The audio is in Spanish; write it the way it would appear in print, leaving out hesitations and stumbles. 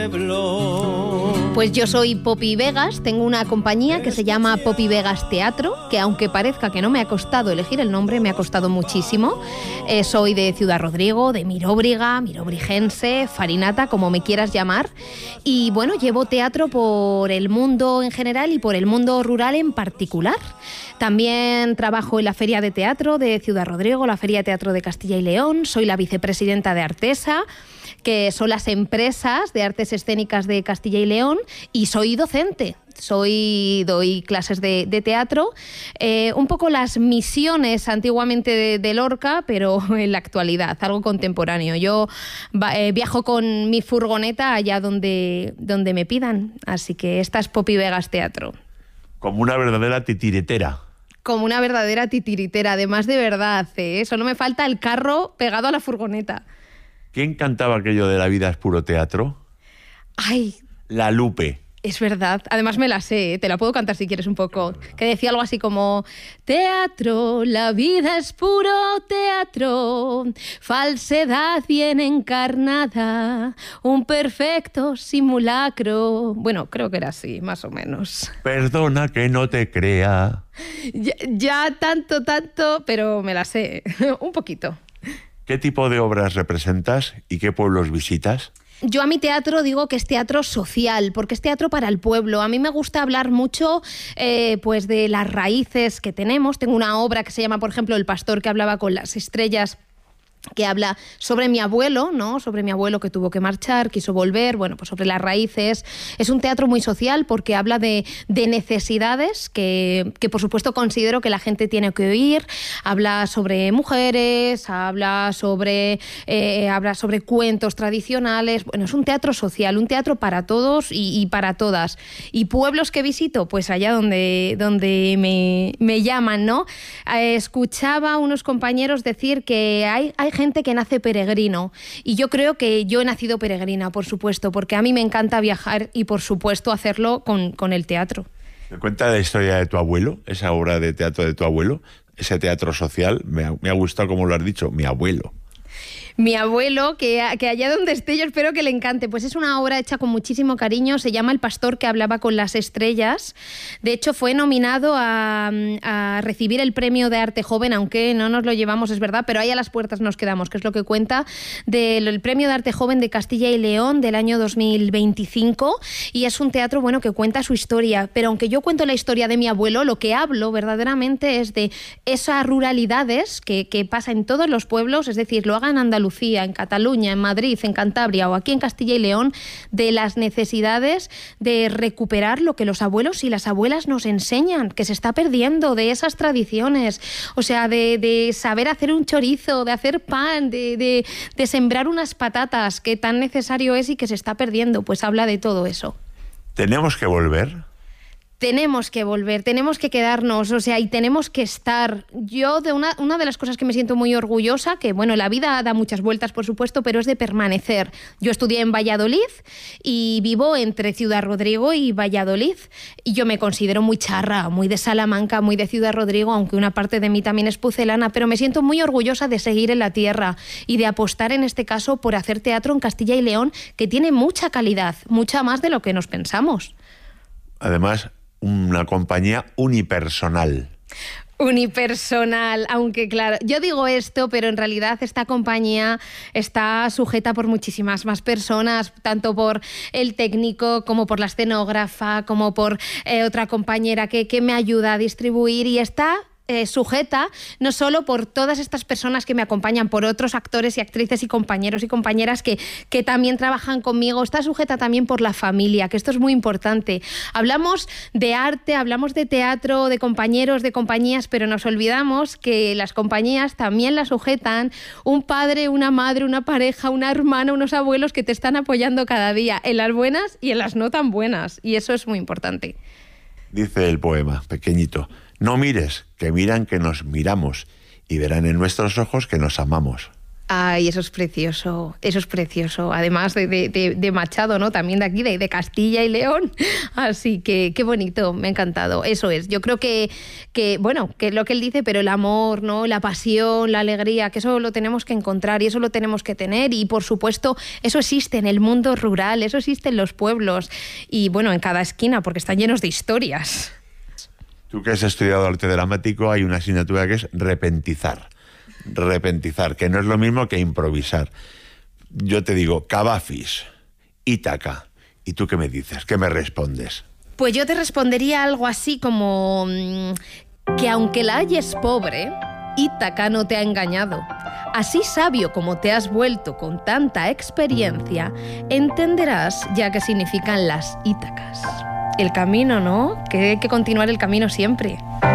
Pues yo soy Poppy Vegas, tengo una compañía que se llama Poppy Vegas Teatro, que aunque parezca que no me ha costado elegir el nombre, me ha costado muchísimo. Soy de Ciudad Rodrigo, de Miróbriga, mirobrigense, farinata, como me quieras llamar. Y bueno, llevo teatro por el mundo en general y por el mundo rural en particular. También trabajo en la Feria de Teatro de Ciudad Rodrigo, la Feria de Teatro de Castilla y León. Soy la vicepresidenta de Artesa, que son las empresas de artes escénicas de Castilla y León, y soy docente. Doy clases de teatro, un poco las misiones antiguamente de Lorca, pero en la actualidad, algo contemporáneo. Yo viajo con mi furgoneta allá donde me pidan, así que esta es Poppy Vegas Teatro. Como una verdadera titiritera. Como una verdadera titiritera, además de verdad, solo me falta el carro pegado a la furgoneta. ¿Quién cantaba aquello de La vida es puro teatro? ¡Ay! La Lupe. Es verdad, además me la sé, te la puedo cantar si quieres un poco, que decía algo así como: teatro, la vida es puro teatro, falsedad bien encarnada, un perfecto simulacro. Bueno, creo que era así, más o menos. Perdona que no te crea. Ya tanto, pero me la sé, un poquito. ¿Qué tipo de obras representas y qué pueblos visitas? Yo a mi teatro digo que es teatro social, porque es teatro para el pueblo. A mí me gusta hablar mucho pues de las raíces que tenemos. Tengo una obra que se llama, por ejemplo, El pastor que hablaba con las estrellas, que habla sobre mi abuelo, ¿no? Sobre mi abuelo que tuvo que marchar, quiso volver, bueno, pues sobre las raíces. Es un teatro muy social porque habla de necesidades que por supuesto considero que la gente tiene que oír. Habla sobre mujeres, habla sobre cuentos tradicionales. Bueno, es un teatro social, un teatro para todos y para todas. ¿Y pueblos que visito? Pues allá donde me llaman, ¿no? Escuchaba a unos compañeros decir que hay gente que nace peregrino, y yo creo que yo he nacido peregrina, por supuesto, porque a mí me encanta viajar y por supuesto hacerlo con el teatro. ¿Me cuenta la historia de tu abuelo, esa obra de teatro de tu abuelo, ese teatro social? Me ha gustado como lo has dicho, mi abuelo. Mi abuelo, que allá donde esté yo espero que le encante. Pues es una obra hecha con muchísimo cariño, se llama El pastor que hablaba con las estrellas. De hecho fue nominado a recibir el premio de arte joven, aunque no nos lo llevamos, es verdad, pero ahí a las puertas nos quedamos, que es lo que cuenta, del premio de arte joven de Castilla y León del año 2025, y es un teatro, bueno, que cuenta su historia. Pero aunque yo cuento la historia de mi abuelo, lo que hablo verdaderamente es de esas ruralidades que pasa en todos los pueblos, es decir, lo haga en Andalucía, en Cataluña, en Madrid, en Cantabria o aquí en Castilla y León, de las necesidades de recuperar lo que los abuelos y las abuelas nos enseñan, que se está perdiendo, de esas tradiciones, o sea, de saber hacer un chorizo, de hacer pan, de sembrar unas patatas, que tan necesario es y que se está perdiendo. Pues habla de todo eso. ¿Tenemos que volver? Tenemos que volver, tenemos que quedarnos, o sea, y tenemos que estar. Yo, de una de las cosas que me siento muy orgullosa, que bueno, la vida da muchas vueltas, por supuesto, pero es de permanecer. Yo estudié en Valladolid y vivo entre Ciudad Rodrigo y Valladolid, y yo me considero muy charra, muy de Salamanca, muy de Ciudad Rodrigo, aunque una parte de mí también es pucelana, pero me siento muy orgullosa de seguir en la tierra y de apostar en este caso por hacer teatro en Castilla y León, que tiene mucha calidad, mucha más de lo que nos pensamos. Además, una compañía unipersonal. Unipersonal, aunque claro, yo digo esto, pero en realidad esta compañía está sujeta por muchísimas más personas, tanto por el técnico como por la escenógrafa, como por otra compañera que me ayuda a distribuir, y está sujeta no solo por todas estas personas que me acompañan, por otros actores y actrices y compañeros y compañeras que también trabajan conmigo, está sujeta también por la familia, que esto es muy importante. Hablamos de arte, hablamos de teatro, de compañeros, de compañías, pero nos olvidamos que las compañías también las sujetan un padre, una madre, una pareja, una hermana, unos abuelos que te están apoyando cada día, en las buenas y en las no tan buenas, y eso es muy importante. Dice el poema, pequeñito: no mires, que miran que nos miramos, y verán en nuestros ojos que nos amamos. Ay, eso es precioso, eso es precioso. Además de Machado, ¿no? También de aquí, de Castilla y León. Así que qué bonito, me ha encantado. Eso es. Yo creo que bueno, que es lo que él dice, pero el amor, ¿no? La pasión, la alegría, que eso lo tenemos que encontrar y eso lo tenemos que tener. Y por supuesto, eso existe en el mundo rural, eso existe en los pueblos y bueno, en cada esquina, porque están llenos de historias. Tú que has estudiado arte dramático, hay una asignatura que es repentizar, que no es lo mismo que improvisar. Yo te digo, Cavafis, Ítaca, ¿y tú qué me dices? ¿Qué me respondes? Pues yo te respondería algo así como que aunque la hayes pobre, Ítaca no te ha engañado. Así sabio como te has vuelto con tanta experiencia, entenderás ya qué significan las Ítacas. El camino, ¿no? Que hay que continuar el camino siempre.